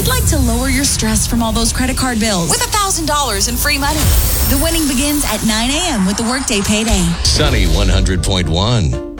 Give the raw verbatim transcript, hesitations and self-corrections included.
You'd like to lower your stress from all those credit card bills with one thousand dollars in free money. The winning begins at nine a.m. with the Workday Payday. Sunny one hundred point one.